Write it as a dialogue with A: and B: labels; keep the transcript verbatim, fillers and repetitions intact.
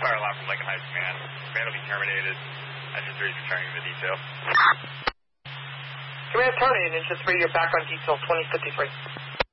A: fire alarm from Lincoln Heights Command. Command will be terminated. Engine three is returning to the detail.
B: Command terminated. Engine three, you're back on detail twenty fifty-three.